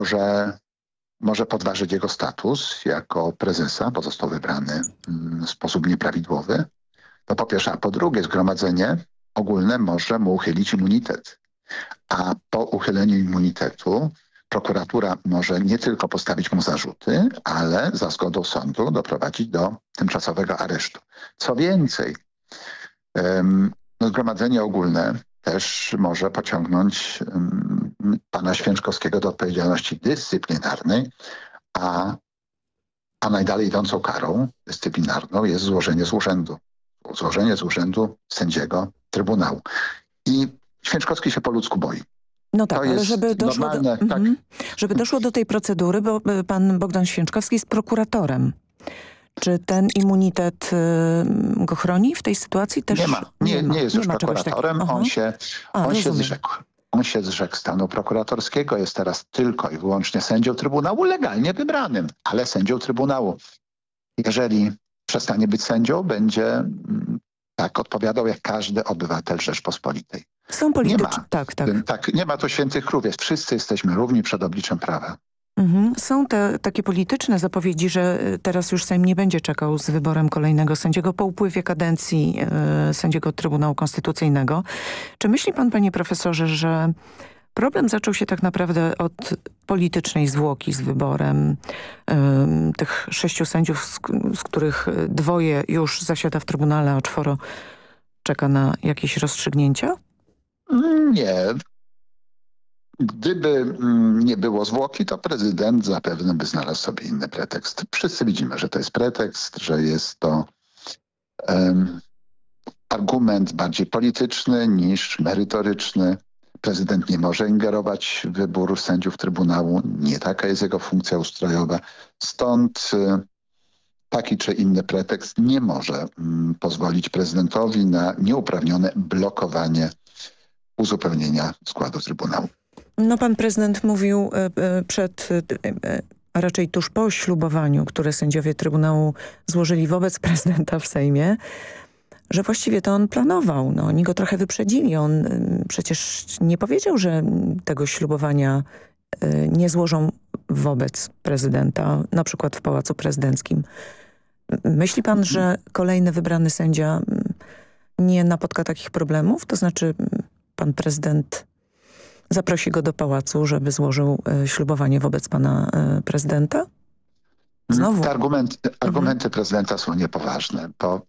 że może podważyć jego status jako prezesa, bo został wybrany w sposób nieprawidłowy. To po pierwsze. A po drugie, zgromadzenie ogólne może mu uchylić immunitet. A po uchyleniu immunitetu prokuratura może nie tylko postawić mu zarzuty, ale za zgodą sądu doprowadzić do tymczasowego aresztu. Co więcej, zgromadzenie ogólne też może pociągnąć pana Święczkowskiego do odpowiedzialności dyscyplinarnej, a najdalej idącą karą dyscyplinarną jest złożenie z urzędu. Złożenie z urzędu sędziego Trybunału. I Święczkowski się po ludzku boi. No tak, to ale jest żeby doszło do tej procedury, bo pan Bogdan Święczkowski jest prokuratorem. Czy ten immunitet go chroni w tej sytuacji? Też nie jest już prokuratorem. On się zrzekł. On się zrzekł stanu prokuratorskiego, jest teraz tylko i wyłącznie sędzią Trybunału, legalnie wybranym, ale sędzią Trybunału. Jeżeli przestanie być sędzią, będzie tak odpowiadał jak każdy obywatel Rzeczpospolitej. Są polityczne. Tak. Nie ma tu świętych królów. Wszyscy jesteśmy równi przed obliczem prawa. Są takie polityczne zapowiedzi, że teraz już Sejm nie będzie czekał z wyborem kolejnego sędziego po upływie kadencji sędziego Trybunału Konstytucyjnego. Czy myśli pan, panie profesorze, że problem zaczął się tak naprawdę od politycznej zwłoki z wyborem tych 6 sędziów, z których 2 już zasiada w Trybunale, a 4 czeka na jakieś rozstrzygnięcia? Nie. Gdyby nie było zwłoki, to prezydent zapewne by znalazł sobie inny pretekst. Wszyscy widzimy, że to jest pretekst, że jest to argument bardziej polityczny niż merytoryczny. Prezydent nie może ingerować w wybór sędziów Trybunału. Nie taka jest jego funkcja ustrojowa. Stąd taki czy inny pretekst nie może pozwolić prezydentowi na nieuprawnione blokowanie uzupełnienia składu Trybunału. No pan prezydent mówił a raczej tuż po ślubowaniu, które sędziowie Trybunału złożyli wobec prezydenta w Sejmie, że właściwie to on planował. No, oni go trochę wyprzedzili. On przecież nie powiedział, że tego ślubowania nie złożą wobec prezydenta, na przykład w Pałacu Prezydenckim. Myśli pan, że kolejny wybrany sędzia nie napotka takich problemów? To znaczy pan prezydent zaprosi go do pałacu, żeby złożył ślubowanie wobec pana prezydenta? Znowu. Te argumenty prezydenta są niepoważne, bo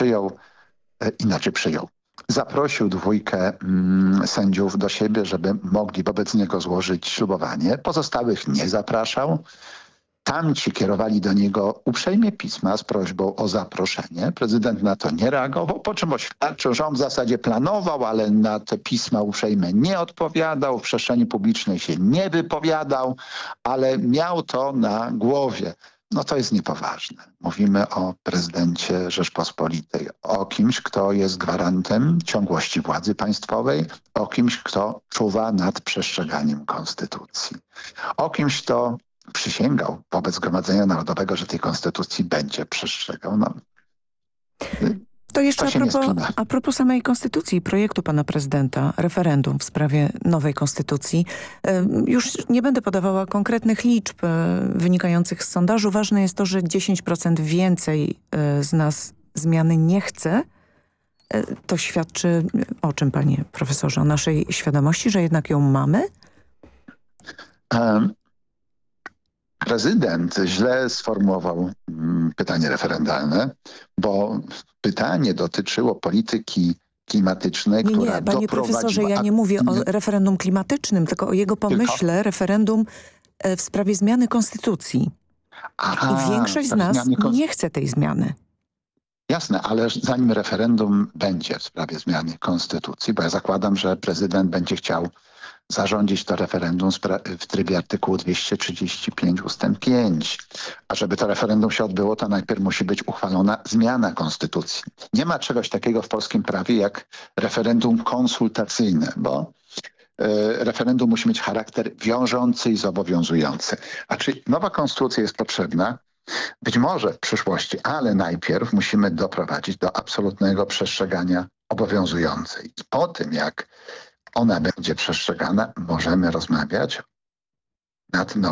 zaprosił 2 sędziów do siebie, żeby mogli wobec niego złożyć ślubowanie. Pozostałych nie zapraszał. Tamci kierowali do niego uprzejmie pisma z prośbą o zaproszenie. Prezydent na to nie reagował, po czym oświadczył, że on w zasadzie planował, ale na te pisma uprzejme nie odpowiadał, w przestrzeni publicznej się nie wypowiadał, ale miał to na głowie. No to jest niepoważne. Mówimy o prezydencie Rzeczpospolitej, o kimś, kto jest gwarantem ciągłości władzy państwowej, o kimś, kto czuwa nad przestrzeganiem konstytucji, o kimś, kto przysięgał wobec Zgromadzenia Narodowego, że tej konstytucji będzie przestrzegał. To jeszcze a propos samej konstytucji, projektu pana prezydenta, referendum w sprawie nowej konstytucji. Już nie będę podawała konkretnych liczb wynikających z sondażu. Ważne jest to, że 10% więcej z nas zmiany nie chce. To świadczy o czym, panie profesorze? O naszej świadomości, że jednak ją mamy? Prezydent źle sformułował pytanie referendalne, bo pytanie dotyczyło polityki klimatycznej, która doprowadziła... Panie profesorze, ja nie mówię o referendum klimatycznym, tylko o jego pomyśle, referendum w sprawie zmiany konstytucji. I większość z nas nie chce tej zmiany. Jasne, ale zanim referendum będzie w sprawie zmiany konstytucji, bo ja zakładam, że prezydent będzie chciał zarządzić to referendum w trybie artykułu 235 ustęp 5. A żeby to referendum się odbyło, to najpierw musi być uchwalona zmiana konstytucji. Nie ma czegoś takiego w polskim prawie jak referendum konsultacyjne, bo referendum musi mieć charakter wiążący i zobowiązujący. A czy nowa konstytucja jest potrzebna? Być może w przyszłości, ale najpierw musimy doprowadzić do absolutnego przestrzegania obowiązującej. Po tym, jak ona będzie przestrzegana, możemy rozmawiać nad